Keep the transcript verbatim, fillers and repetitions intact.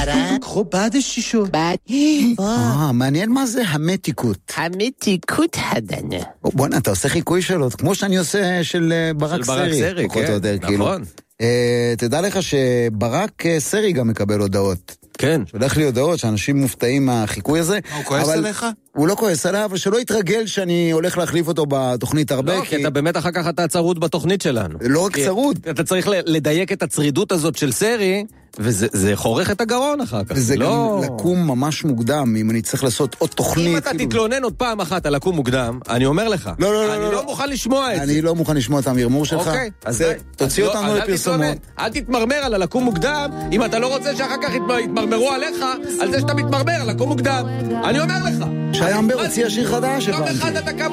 קחו בעד השישות. בעד. אה, מעניין מה זה המתיקות. המתיקות הדנה. בוא'נה, אתה עושה חיקוי שלו, כמו שאני עושה של ברק סרי. של ברק סרי, כן, נכון. תדע לך שברק סרי גם מקבל הודעות. כן. שולח לי הודעות שאנשים מופתעים מהחיקוי הזה. הוא כועס עליך? הוא לא כועס עליו, אבל שלא יתרגל שאני הולך להחליף אותו בתוכנית הרבה. לא, כי אתה באמת אחר כך אתה צרוד בתוכנית שלנו. לא רק צרוד. אתה צריך לדייק את הצרידות הזאת של סרי, וזה חורך את הגרון אחר כך. וזה גם לקום ממש מוקדם, אם אני צריך לעשות עוד תוכנית. אם אתה תתלונן עוד פעם אחת על לקום מוקדם, אני אומר לך. לא, לא, לא. אני לא מוכן לשמוע את זה. אני לא מוכן לשמוע את המרמור שלך. אוקיי, אז תוציא אותנו לפרסומות. אל תתמרמר על הלקום מוקדם, אם אתה לא רוצה שאחר כך יתמרמרו עליך, על זה שאתה מתמרמר על לקום מוקדם. אני אומר לך. שי אמבר הוציא השיר חדש. יום אחד אתה קם